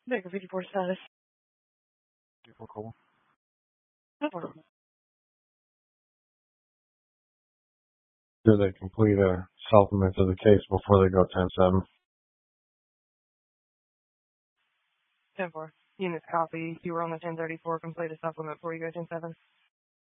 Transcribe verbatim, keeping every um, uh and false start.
Baker fifty-four status. fifty-four cool. No problem. Do they complete a supplement to the case before they go ten seven? ten four. Units copy. You were on the ten thirty-four. Complete a supplement before you go ten seven.